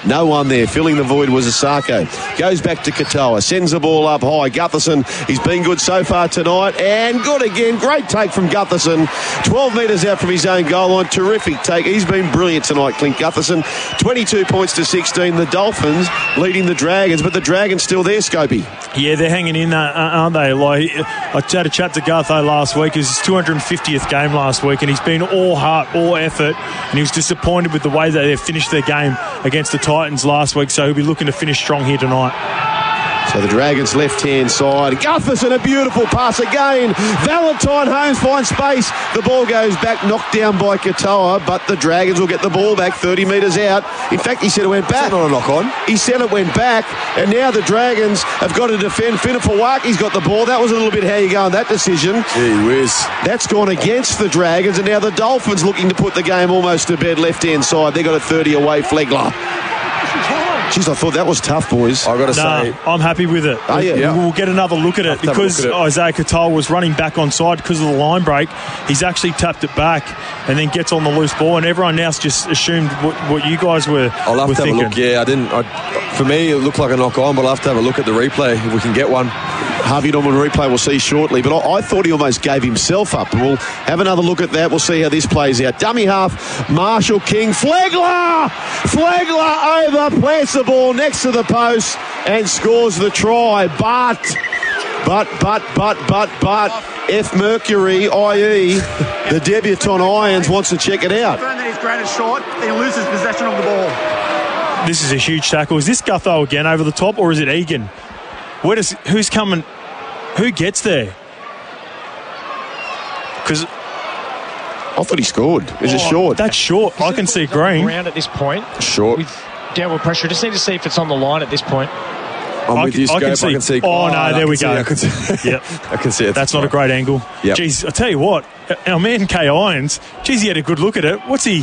No one there. Filling the void was Asako. Goes back to Katoa. Sends the ball up high. Gutherson, he's been good so far tonight. And good again. Great take from Gutherson. 12 metres out from his own goal line. Terrific take. He's been brilliant tonight, Clint Gutherson. 22 points to 16. The Dolphins leading the Dragons, but the Dragons still there, Scopey. Yeah, they're hanging in, aren't they? Like, I had a chat to Gutho last week. It was his 250th game last week, and he's been all heart, all effort, and he was disappointed with the way that they finished their game against the Titans last week, so he'll be looking to finish strong here tonight. So the Dragons left-hand side. Gutherson, a beautiful pass again. Valentine Holmes finds space. The ball goes back, knocked down by Katoa, but the Dragons will get the ball back 30 metres out. In fact, he said it went back. Is that not a knock-on? He said it went back, and now the Dragons have got to defend. Finafawaki's got the ball. That was a little bit how you go on that decision. Gee whiz. That's gone against the Dragons, and now the Dolphins looking to put the game almost to bed left-hand side. They got a 30 away. Flegler. Jeez, I thought that was tough, boys. I've got to say, I'm happy with it. Oh, yeah. We'll get another look at it because Isaiah Katoa was running back on side because of the line break. He's actually tapped it back and then gets on the loose ball, and everyone else just assumed what you guys were thinking. I'll have to have a look. Yeah, for me, it looked like a knock on, but I'll have to have a look at the replay if we can get one. Harvey Norman replay we'll see shortly, but I thought he almost gave himself up. We'll have another look at that. We'll see how this plays out. Dummy half, Marshall King. Flegler over, plants the ball next to the post and scores the try. But F Mercury, i.e. the debutant Irons, wants to check it out. He's granted short, then he loses possession of the ball. This is a huge tackle. Is this Gutho again over the top, or is it Egan? Who's coming? Who gets there? Because I thought he scored. Is it short? That's short. I can see green. Around at this point. Short. With downward pressure. Just need to see if it's on the line at this point. I'm with you, Scope. I can see. Oh, no, there we go. I can see. Yep. I can see it. That's not a great angle. Yep. Jeez, I tell you what, our man Kay Irons, geez, he had a good look at it. What's he...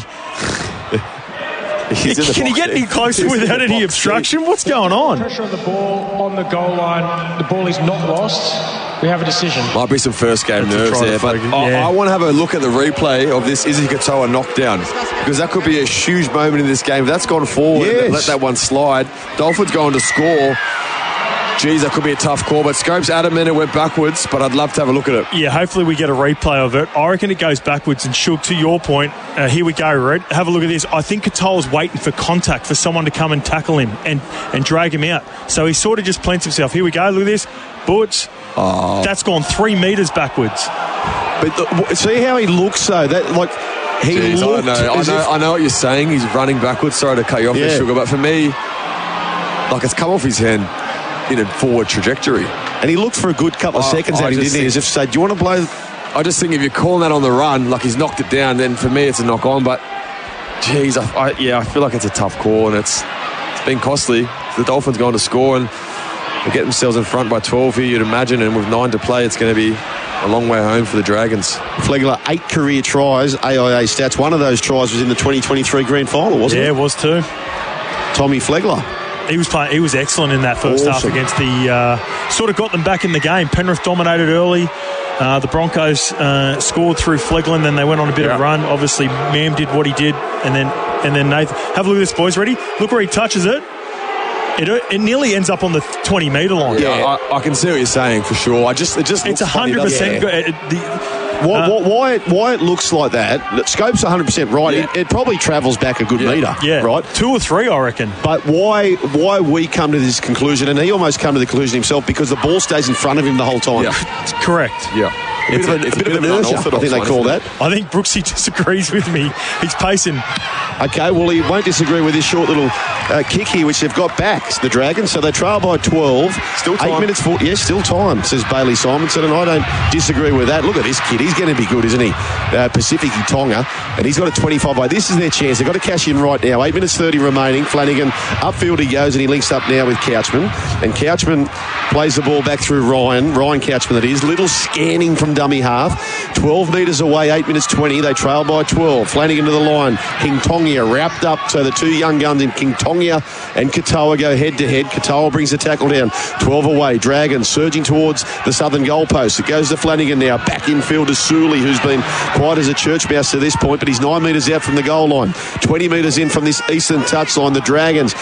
Can he get any closer without any obstruction? What's going on? Pressure on the ball, on the goal line. The ball is not lost. We have a decision. Might be some first game nerves there, but I want to have a look at the replay of this Izzy Katoa knockdown, because that could be a huge moment in this game. If that's gone forward, let that one slide. Dolphins going to score. Geez, that could be a tough call, but Scope's adamant it went backwards, but I'd love to have a look at it. Yeah, hopefully we get a replay of it. I reckon it goes backwards, and Shug, to your point, here we go, Red. Have a look at this. I think Katoa's waiting for contact for someone to come and tackle him and drag him out. So he sort of just plants himself. Here we go, look at this. Butch. That's gone 3 metres backwards. But see how he looks, though? That, like, he looked... I know what you're saying. He's running backwards. Sorry to cut you off there, Sugar, but for me, like, it's come off his hand in a forward trajectory. And he looked for a good couple of seconds at him, didn't he? As if to say, do you want to blow... I just think if you're calling that on the run, like he's knocked it down, then for me it's a knock on. But, geez, I feel like it's a tough call, and it's been costly. The Dolphins going to score, and they get themselves in front by 12 here, you'd imagine, and with 9 to play, it's going to be a long way home for the Dragons. Flegler, 8 career tries, AIA stats. One of those tries was in the 2023 grand final, wasn't it? Yeah, it was too. Tommy Flegler. He was excellent in that first half against the... sort of got them back in the game. Penrith dominated early. The Broncos scored through Flegler, and then they went on a bit of a run. Obviously, Mam did what he did, and then Nathan... Have a look at this, boys. Ready? Look where he touches it. It nearly ends up on the 20-metre line. Yeah, I can see what you're saying, for sure. It's 100%... Why it looks like that, Scope's 100% right. Yeah. It probably travels back a good metre, right? 2 or 3, I reckon. But why we come to this conclusion, and he almost come to the conclusion himself, because the ball stays in front of him the whole time. Yeah. Correct. Yeah. It's a bit of inertia, I think they call that. I think Brooksy disagrees with me. He's pacing. Okay, well, he won't disagree with this short little kick here, which they've got back, the Dragons. So they trail by 12. Still time. 8 minutes, yes, still time, says Bailey Simonson, and I don't disagree with that. Look at this kid. He's going to be good, isn't he? Pacifici Tonga, and he's got a 25 by. This is their chance. They've got to cash in right now. 8 minutes 30 remaining. Flanagan, upfield he goes, and he links up now with Couchman. And Couchman plays the ball back through Ryan Couchman, that is. Little scanning from dummy half. 12 metres away, 8 minutes 20. They trail by 12. Flanagan to the line. King Tonga wrapped up, so the two young guns in King Tonga and Katoa go head-to-head. Katoa brings the tackle down. 12 away. Dragons surging towards the southern goalpost. It goes to Flanagan now. Back infield to Sully, who's been quiet as a church mouse to this point, but he's 9 metres out from the goal line. 20 metres in from this eastern touchline. The Dragons